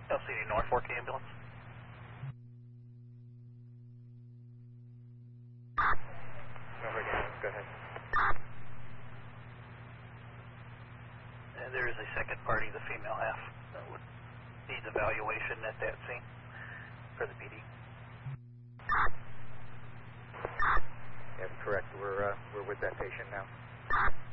LCD Norfolk ambulance. Norfolk ambulance, go ahead. And there is a second party, the female half, that would need evaluation at that scene for the PD. Yes, correct. We're with that patient now.